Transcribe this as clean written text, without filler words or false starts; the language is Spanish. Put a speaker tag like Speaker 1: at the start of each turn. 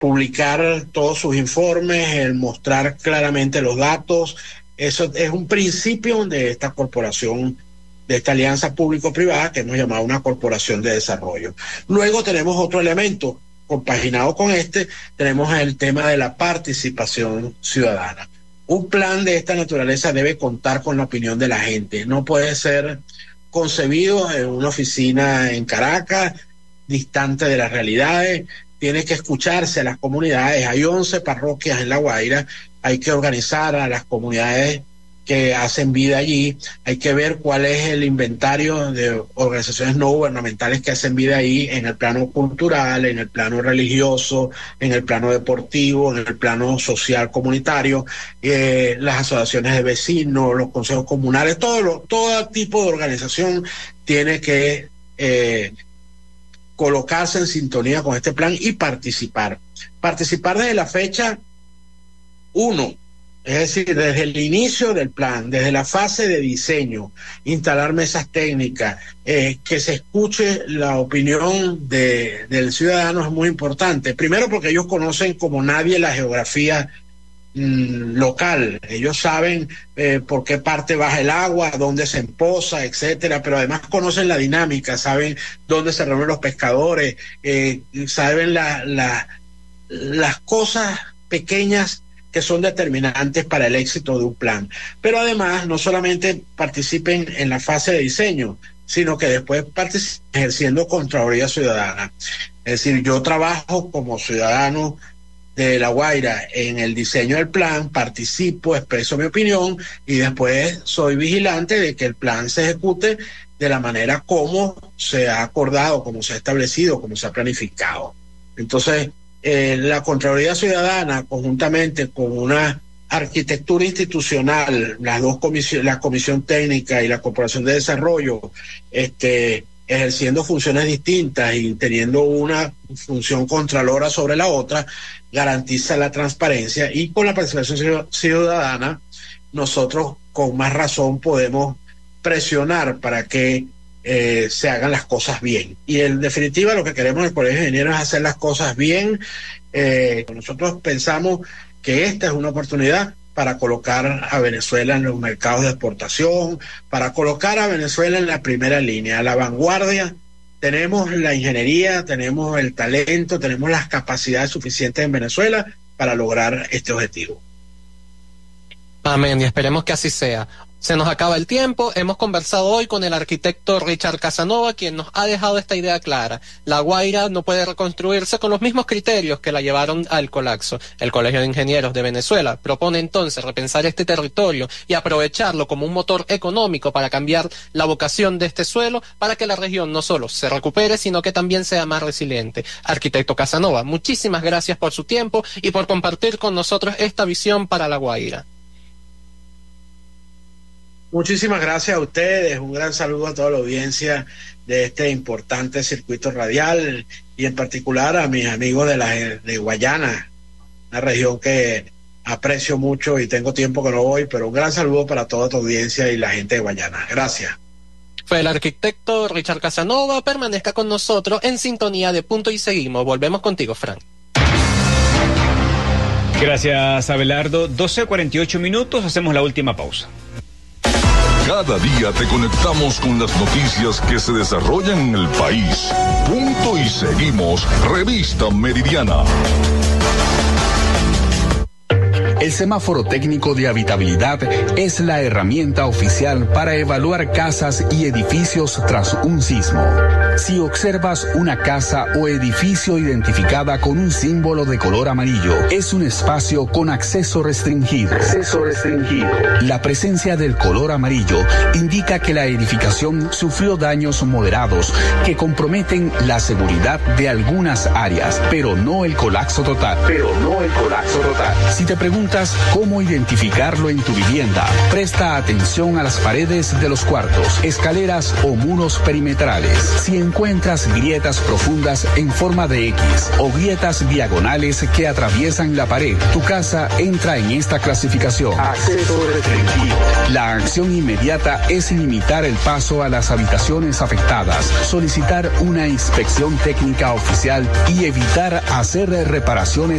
Speaker 1: publicar todos sus informes, el mostrar claramente los datos. Eso es un principio de esta corporación, de esta alianza público-privada que hemos llamado una corporación de desarrollo. Luego tenemos otro elemento compaginado con tenemos el tema de la participación ciudadana. Un plan de esta naturaleza debe contar con la opinión de la gente. No puede ser concebido en una oficina en Caracas, distante de las realidades. Tiene que escucharse a las comunidades. Hay 11 parroquias en La Guaira. Hay que organizar a las comunidades que hacen vida allí. Hay que ver cuál es el inventario de organizaciones no gubernamentales que hacen vida ahí en el plano cultural, en el plano religioso, en el plano deportivo, en el plano social comunitario, las asociaciones de vecinos, los consejos comunales, todo tipo de organización tiene que colocarse en sintonía con este plan y participar. Participar desde la fecha 1, es decir, desde el inicio del plan, desde la fase de diseño, instalar mesas técnicas, que se escuche la opinión del ciudadano es muy importante. Primero porque ellos conocen como nadie la geografía local. Ellos saben por qué parte baja el agua, dónde se empoza, etcétera, pero además conocen la dinámica, saben dónde se reúnen los pescadores, saben las cosas pequeñas que son determinantes para el éxito de un plan. Pero además no solamente participen en la fase de diseño, sino que después participen ejerciendo Contraloría Ciudadana. Es decir, yo trabajo como ciudadano de La Guaira en el diseño del plan, participo, expreso mi opinión y después soy vigilante de que el plan se ejecute de la manera como se ha acordado, como se ha establecido, como se ha planificado. Entonces, la Contraloría Ciudadana, conjuntamente con una arquitectura institucional, las dos comisiones, la Comisión Técnica y la Corporación de Desarrollo, ejerciendo funciones distintas y teniendo una función contralora sobre la otra, garantiza la transparencia, y con la participación ciudadana nosotros con más razón podemos presionar para que se hagan las cosas bien. Y en definitiva lo que queremos en el Colegio de Ingenieros es hacer las cosas bien. Nosotros pensamos que esta es una oportunidad para colocar a Venezuela en los mercados de exportación, para colocar a Venezuela en la primera línea, a la vanguardia. Tenemos la ingeniería, tenemos el talento, tenemos las capacidades suficientes en Venezuela para lograr este objetivo.
Speaker 2: Amén, y esperemos que así sea. Se nos acaba el tiempo. Hemos conversado hoy con el arquitecto Richard Casanova, quien nos ha dejado esta idea clara. La Guaira no puede reconstruirse con los mismos criterios que la llevaron al colapso. El Colegio de Ingenieros de Venezuela propone entonces repensar este territorio y aprovecharlo como un motor económico para cambiar la vocación de este suelo, para que la región no solo se recupere, sino que también sea más resiliente. Arquitecto Casanova, muchísimas gracias por su tiempo y por compartir con nosotros esta visión para La Guaira.
Speaker 1: Muchísimas gracias a ustedes, un gran saludo a toda la audiencia de este importante circuito radial y en particular a mis amigos de Guayana, una región que aprecio mucho y tengo tiempo que no voy, pero un gran saludo para toda tu audiencia y la gente de Guayana. Gracias.
Speaker 2: Fue el arquitecto Richard Casanova. Permanezca con nosotros en sintonía de Punto y Seguimos. Volvemos contigo, Frank.
Speaker 3: Gracias, Abelardo. 12:48, hacemos la última pausa.
Speaker 4: Cada día te conectamos con las noticias que se desarrollan en el país. Punto y Seguimos, Revista Meridiana.
Speaker 5: El semáforo técnico de habitabilidad es la herramienta oficial para evaluar casas y edificios tras un sismo. Si observas una casa o edificio identificada con un símbolo de color amarillo, es un espacio con acceso restringido. La presencia del color amarillo indica que la edificación sufrió daños moderados que comprometen la seguridad de algunas áreas, pero no el colapso total. Si te preguntas cómo identificarlo en tu vivienda, presta atención a las paredes de los cuartos, escaleras o muros perimetrales. Si encuentras grietas profundas en forma de X o grietas diagonales que atraviesan la pared, tu casa entra en esta clasificación. Acceso restringido. La acción inmediata es limitar el paso a las habitaciones afectadas, solicitar una inspección técnica oficial y evitar hacer reparaciones